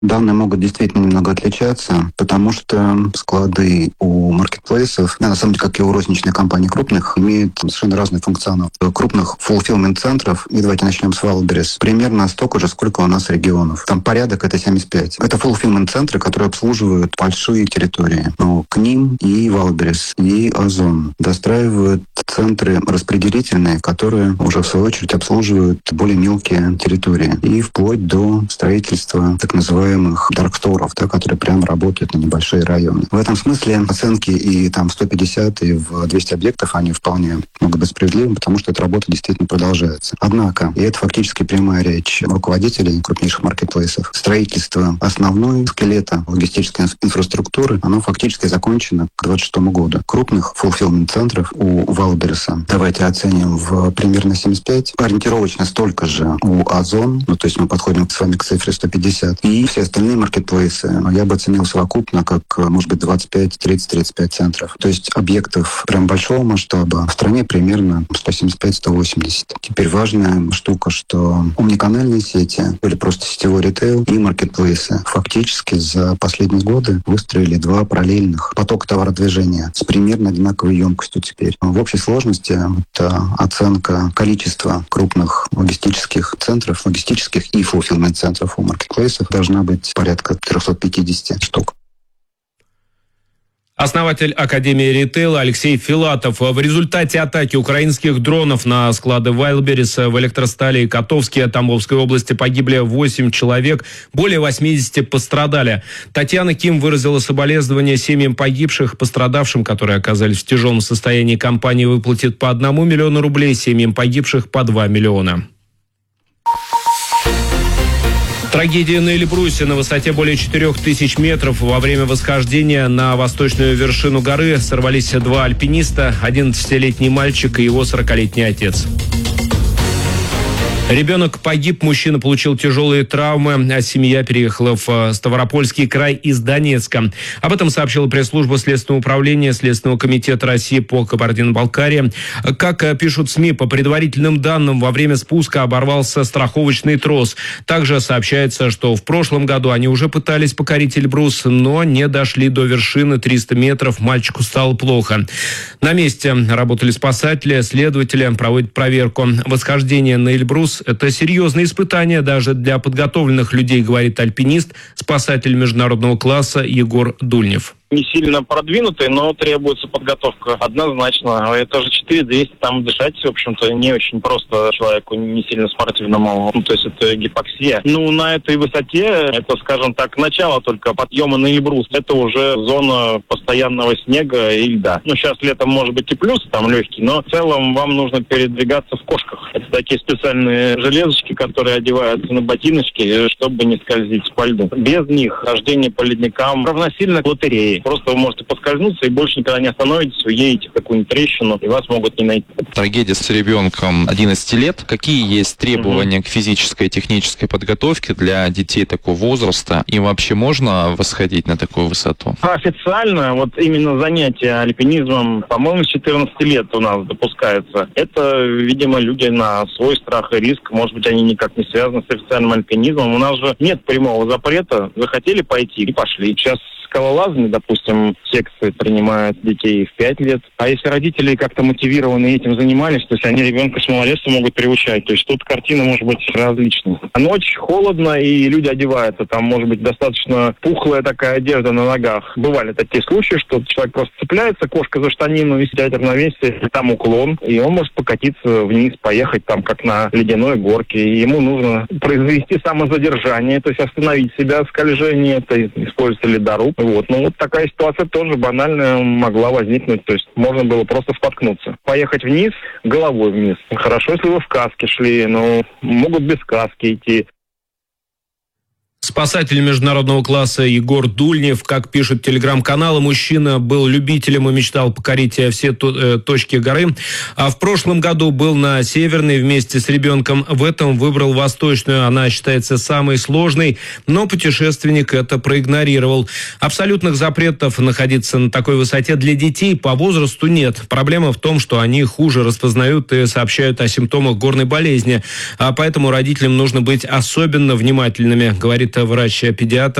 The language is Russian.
Данные могут действительно немного отличаться, потому что склады у маркетплейсов, на самом деле, как и у розничных компаний крупных, имеют совершенно разный функционал. У крупных fulfillment-центров, и давайте начнем с Wildberries, примерно столько же, сколько у нас регионов. Там порядок — это 75. Это fulfillment-центры, которые обслуживают большие территории. Но к ним и Wildberries, и Озон достраивают центры распределительные, которые уже в свою очередь обслуживают более мелкие территории. И вплоть до строительства так называемых дарксторов, которые прямо работают на небольшие районы. В этом смысле оценки и там 150, и в 200 объектов, они вполне могут быть справедливы, потому что эта работа действительно продолжается. Однако, и это фактически прямая речь руководителей крупнейших маркетплейсов, строительство основной скелета логистической инфраструктуры, оно фактически закончено к 2026 году. Крупных fulfillment-центров у Wildberries давайте оценим в примерно 75, ориентировочно столько же у Озон, то есть мы подходим с вами к цифре 150, и все остальные маркетплейсы я бы оценил совокупно как, может быть, 25, 30, 35 центров. То есть объектов прям большого масштаба в стране примерно 175-180. Теперь важная штука, что умниканальные сети или просто сетевой ритейл и маркетплейсы фактически за последние годы выстроили два параллельных потока товародвижения с примерно одинаковой емкостью теперь. В общей сложности это оценка количества крупных логистических центров, логистических и fulfillment-центров у маркетплейсов должна быть порядка 350 штук. Основатель Академии ритейла Алексей Филатов. В результате атаки украинских дронов на склады Wildberries в Электростали и Котовске Тамбовской области погибли 8 человек, более 80 пострадали. Татьяна Ким выразила соболезнования семьям погибших, пострадавшим, которые оказались в тяжелом состоянии. Компания выплатит по 1 миллиону рублей, семьям погибших по 2 миллиона. Трагедия на Эльбрусе. На высоте более 4000 метров во время восхождения на восточную вершину горы сорвались два альпиниста, 11-летний мальчик и его 40-летний отец. Ребенок погиб, мужчина получил тяжелые травмы, а семья переехала в Ставропольский край из Донецка. Об этом сообщила пресс-служба Следственного управления Следственного комитета России по Кабардино-Балкарии. Как пишут СМИ, по предварительным данным, во время спуска оборвался страховочный трос. Также сообщается, что в прошлом году они уже пытались покорить Эльбрус, но не дошли до вершины 300 метров, мальчику стало плохо. На месте работали спасатели, следователи проводят проверку. Восхождение на Эльбрус — это серьезное испытание даже для подготовленных людей, говорит альпинист, спасатель международного класса Егор Дульнев. Не сильно продвинутый, но требуется подготовка однозначно. Это же 4200, там дышать, в общем-то, не очень просто человеку не сильно спортивному. То есть это гипоксия. На этой высоте, это, скажем так, начало только подъема на Эльбрус. Это уже зона постоянного снега и льда. Сейчас летом может быть и плюс, там легкий, но в целом вам нужно передвигаться в кошках. Это такие специальные железочки, которые одеваются на ботиночки, чтобы не скользить по льду. Без них хождение по ледникам равносильно лотерее. Просто вы можете поскользнуться и больше никогда не остановитесь, вы едете в какую-нибудь трещину, и вас могут не найти. Трагедия с ребенком 11 лет. Какие есть требования к физической и технической подготовке для детей такого возраста? И вообще можно восходить на такую высоту? Официально, именно занятия альпинизмом, по-моему, с 14 лет у нас допускается. Это, видимо, люди на свой страх и риск. Может быть, они никак не связаны с официальным альпинизмом. У нас же нет прямого запрета. Захотели пойти и пошли. Сейчас скалолазами, допустим, секции принимают детей в 5 лет. А если родители как-то мотивированы этим занимались, то есть они ребенка с малолетства могут приучать. То есть тут картина может быть различной. А ночь, холодно, и люди одеваются. Там может быть достаточно пухлая такая одежда на ногах. Бывали такие случаи, что человек просто цепляется, кошка за штанину, и теряет равновесие, и там уклон, и он может покатиться вниз, поехать там как на ледяной горке. И ему нужно произвести самозадержание, то есть остановить себя в скольжении, это используется ледоруб. Такая ситуация тоже банально могла возникнуть. То есть можно было просто споткнуться. Поехать вниз, головой вниз. Хорошо, если вы в каске шли, но могут без каски идти. Спасатель международного класса Егор Дульнев. Как пишут телеграм-каналы, мужчина был любителем и мечтал покорить все точки горы. А в прошлом году был на Северной вместе с ребенком. В этом выбрал Восточную. Она считается самой сложной, но путешественник это проигнорировал. Абсолютных запретов находиться на такой высоте для детей по возрасту нет. Проблема в том, что они хуже распознают и сообщают о симптомах горной болезни. А поэтому родителям нужно быть особенно внимательными, говорит врач-педиатр